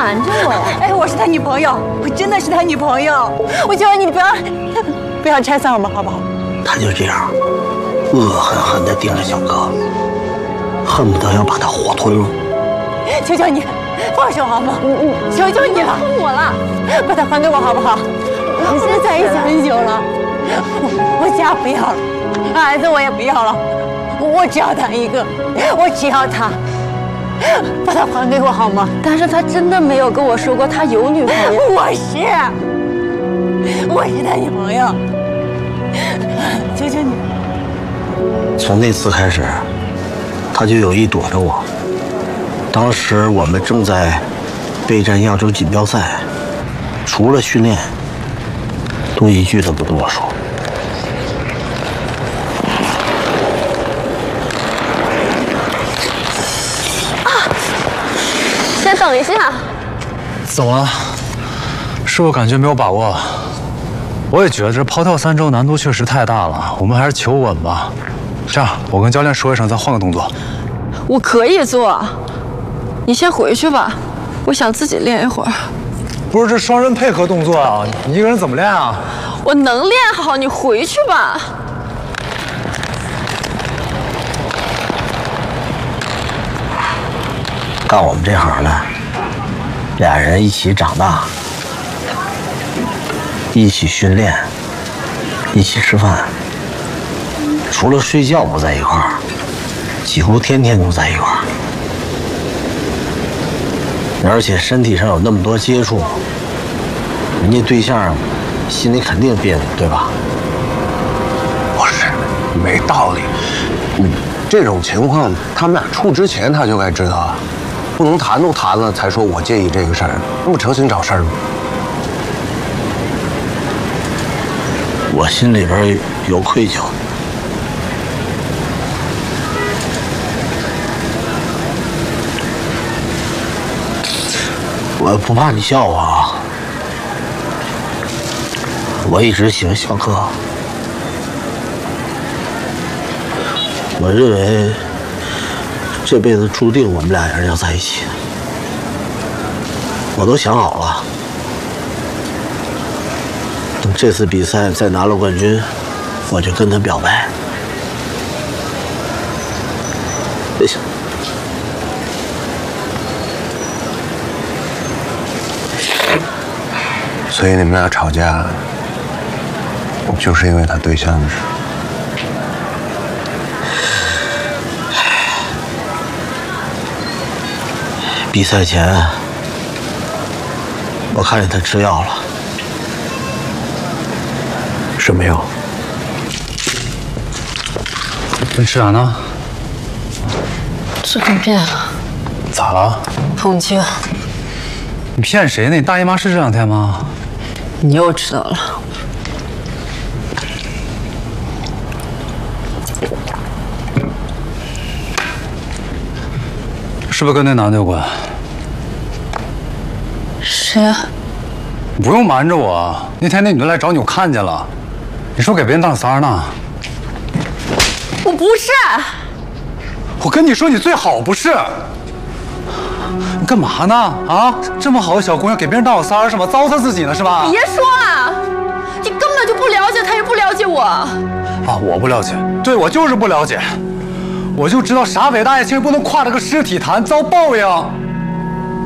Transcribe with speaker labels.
Speaker 1: 瞒着我呀？
Speaker 2: 哎，我是他女朋友，我真的是他女朋友。我求求你，不要拆散我们，好不好？
Speaker 3: 他就这样恶狠狠地盯着小哥，恨不得要把他活吞了。
Speaker 2: 求求你，放手好吗？求求你了，
Speaker 1: 我了，
Speaker 2: 把他还给我好不好？我们现在在一起很久了，我家不要了，孩子我也不要了，我只要他一个，我只要他，把他还给我好吗？
Speaker 1: 但是他真的没有跟我说过他有女朋友。
Speaker 2: 我是他女朋友，求求你。
Speaker 3: 从那次开始，他就有意躲着我。当时我们正在备战亚洲锦标赛，除了训练，都一句都不跟我说。
Speaker 1: 先等一下。
Speaker 4: 怎么了？是我感觉没有把握？我也觉得这抛跳3周难度确实太大了，我们还是求稳吧。这样，我跟教练说一声，咱换个动作。
Speaker 1: 我可以做，你先回去吧，我想自己练一会儿。
Speaker 4: 不是这双人配合动作啊，你一个人怎么练啊？
Speaker 1: 我能练好，你回去吧。
Speaker 3: 干我们这行的，俩人一起长大，一起训练，一起吃饭，除了睡觉不在一块儿，几乎天天都在一块儿。而且身体上有那么多接触，人家对象心里肯定别扭，对吧？
Speaker 5: 不是，没道理。这种情况，他们俩处之前他就该知道啊，不能谈都谈了才说我介意这个事儿，那不成心找事儿吗？
Speaker 3: 我心里边有愧疚。我不怕你笑话啊，我一直喜欢小哥，我认为这辈子注定我们俩人要在一起，我都想好了。等这次比赛再拿了冠军，我就跟他表白。别想。
Speaker 5: 所以你们俩吵架，就是因为他对象的事。
Speaker 3: 比赛前，我看见他吃药了。
Speaker 5: 什么药？
Speaker 4: 你吃啥呢？
Speaker 1: 吃粉片。
Speaker 4: 咋了？
Speaker 1: 痛经。
Speaker 4: 你骗谁呢？你大姨妈是这2天吗？
Speaker 1: 你又知道了。
Speaker 4: 是不是跟那男的有关？
Speaker 1: 谁呀？
Speaker 4: 不用瞒着我，那天那女的来找你，我看见了。你说给别人当三呢？
Speaker 1: 我不是。
Speaker 4: 我跟你说，你最好不是。你干嘛呢？啊，这么好的小姑娘，给别人当小三是吗？糟蹋自己呢是吧？
Speaker 1: 别说了，你根本就不了解他，也不了解我。
Speaker 4: 啊，我不了解，对我就是不了解。我就知道啥伟大爱情不能挎着个尸体谈，遭报应。